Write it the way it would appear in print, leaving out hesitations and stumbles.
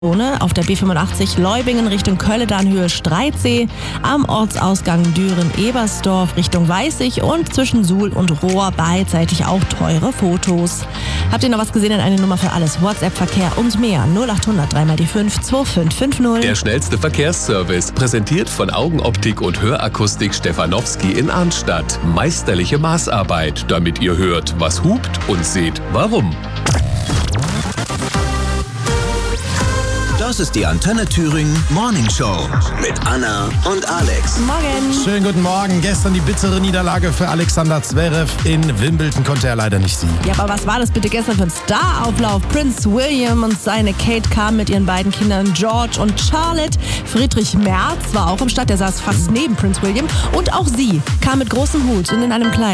Auf der B85 Leubingen Richtung Kölledan-Höhe Streitsee, am Ortsausgang Düren-Ebersdorf Richtung Weißig und zwischen Suhl und Rohr beidseitig auch teure Fotos. Habt ihr noch was gesehen? Eine Nummer für alles. WhatsApp-Verkehr und mehr. 0800 3 die 5 2550. Der schnellste Verkehrsservice, präsentiert von Augenoptik und Hörakustik Stefanowski in Arnstadt. Meisterliche Maßarbeit, damit ihr hört, was hupt und seht, warum. Das ist die Antenne Thüringen Morning Show mit Anna und Alex. Morgen. Schönen guten Morgen. Gestern die bittere Niederlage für Alexander Zverev. In Wimbledon konnte er leider nicht siegen. Ja, aber was war das bitte gestern für ein Starauflauf? Prince William und seine Kate kamen mit ihren beiden Kindern George und Charlotte. Friedrich Merz war auch im Start, der saß fast neben Prince William. Und auch sie kam mit großem Hut und in einem Kleid.